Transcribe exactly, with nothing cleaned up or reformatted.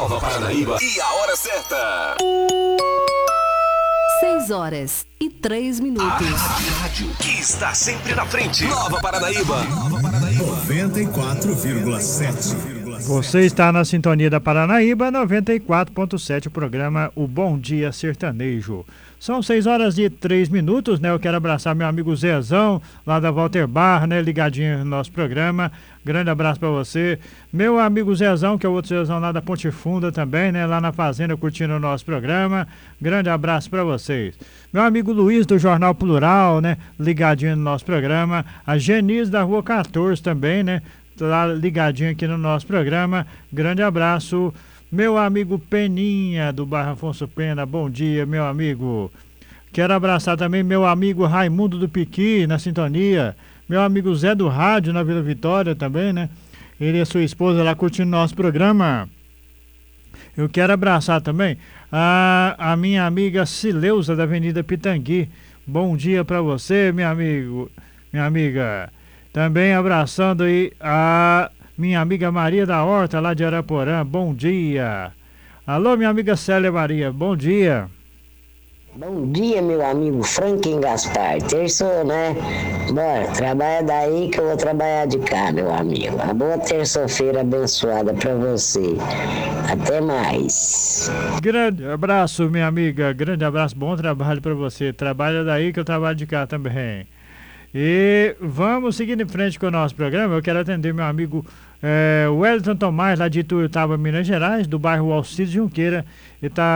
Nova Paranaíba e a hora certa. seis horas e três minutos. A rádio que está sempre na frente. Nova Paranaíba. Nova Paranaíba. noventa e quatro vírgula sete. Você está na sintonia da Paranaíba noventa e quatro ponto sete, o programa O Bom Dia Sertanejo. São seis horas e três minutos, né? Eu quero abraçar meu amigo Zezão, lá da Walter Bar, né? Ligadinho no nosso programa. Grande abraço para você. Meu amigo Zezão, que é o outro Zezão lá da Ponte Funda também, né? Lá na Fazenda, curtindo o nosso programa. Grande abraço para vocês. Meu amigo Luiz, do Jornal Plural, né? Ligadinho no nosso programa. A Genise, da Rua quatorze também, né? Lá ligadinho aqui no nosso programa. Grande abraço. Meu amigo Peninha, do bairro Afonso Pena, bom dia, meu amigo. Quero abraçar também meu amigo Raimundo do Piqui, na sintonia. Meu amigo Zé do Rádio, na Vila Vitória também, né? Ele e sua esposa lá curtindo nosso programa. Eu quero abraçar também a, a minha amiga Cileuza, da Avenida Pitangui. Bom dia para você, meu amigo, minha amiga. Também abraçando aí a minha amiga Maria da Horta, lá de Araporã, bom dia. Alô, minha amiga Célia Maria, bom dia. Bom dia, meu amigo Franklin Gaspar. Terçou, né? Bora, trabalha daí que eu vou trabalhar de cá, meu amigo. Uma boa terça-feira abençoada pra você. Até mais. Grande abraço, minha amiga, grande abraço, bom trabalho pra você. Trabalha daí que eu trabalho de cá também. E vamos seguir em frente com o nosso programa. Eu quero atender meu amigo é, Wellington Tomás, lá de Ituiutaba, Minas Gerais, do bairro Alcides Junqueira. Ele tá